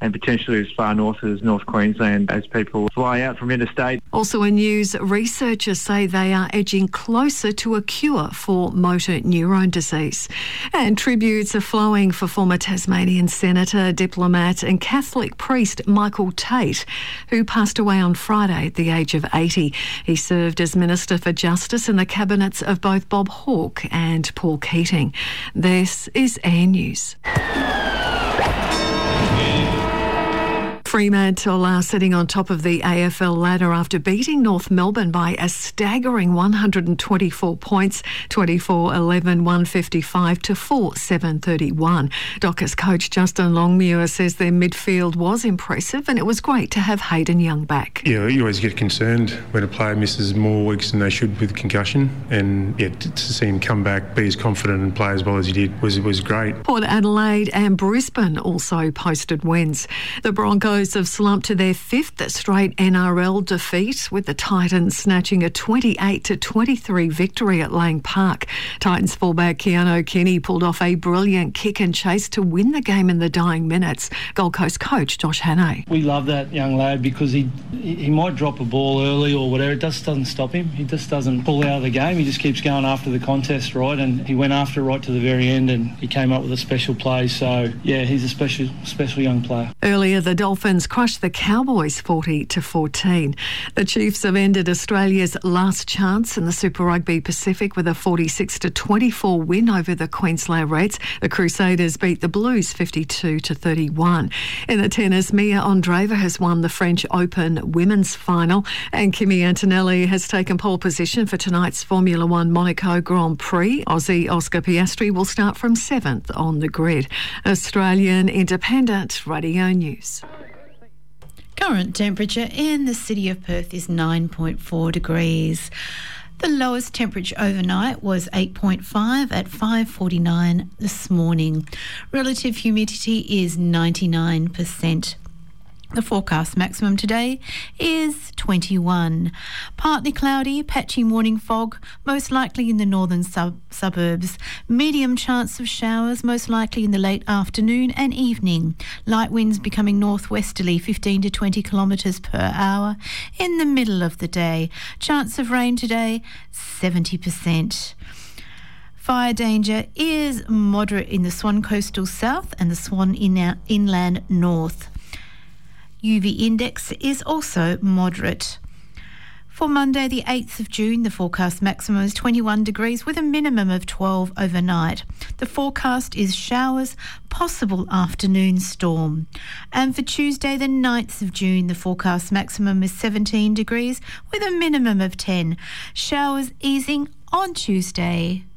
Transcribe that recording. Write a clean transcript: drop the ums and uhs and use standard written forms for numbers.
and potentially as far north as North Queensland as people fly out from interstate. Also in news, researchers say they are edging closer to a cure for motor neurone disease. And tributes are flowing for former Tasmanian Senator, diplomat and Catholic priest Michael Tate, who passed away on Friday at the age of 80. He served as Minister for Justice in the cabinets of both Bob Hawke and Paul Keating. This is Air News. Fremantle are sitting on top of the AFL ladder after beating North Melbourne by a staggering 124 points, 24-11, 155 to 4-7-31. Dockers coach Justin Longmuir says their midfield was impressive and it was great to have Hayden Young back. Yeah, you always get concerned when a player misses more weeks than they should with concussion, and to see him come back, be as confident and play as well as he did was great. Port Adelaide and Brisbane also posted wins. The Broncos have slumped to their fifth straight NRL defeat, with the Titans snatching a 28-23 victory at Lang Park. Titans fullback Keanu Kenny pulled off a brilliant kick and chase to win the game in the dying minutes. Gold Coast coach Josh Hannay. We love that young lad because he might drop a ball early or whatever. It just doesn't stop him. He just doesn't pull out of the game. He just keeps going after the contest, right? And he went after it right to the very end and he came up with a special play. So, yeah, he's a special young player. Earlier, the Dolphins crushed the Cowboys 40-14. The Chiefs have ended Australia's last chance in the Super Rugby Pacific with a 46-24 win over the Queensland Reds. The Crusaders beat the Blues 52-31. In the tennis, Mia Andreeva has won the French Open women's final, and Kimi Antonelli has taken pole position for tonight's Formula One Monaco Grand Prix. Aussie Oscar Piastri will start from 7th on the grid. Australian Independent Radio News. Current temperature in the city of Perth is 9.4 degrees. The lowest temperature overnight was 8.5 at 5:49 this morning. Relative humidity is 99%. The forecast maximum today is 21. Partly cloudy, patchy morning fog, most likely in the northern suburbs. Medium chance of showers, most likely in the late afternoon and evening. Light winds becoming northwesterly, 15 to 20 kilometres per hour in the middle of the day. Chance of rain today, 70%. Fire danger is moderate in the Swan coastal south and the Swan inland north. UV index is also moderate. For Monday, the 8th of June, the forecast maximum is 21 degrees with a minimum of 12 overnight. The forecast is showers, possible afternoon storm. And for Tuesday, the 9th of June, the forecast maximum is 17 degrees with a minimum of 10. Showers easing on Tuesday.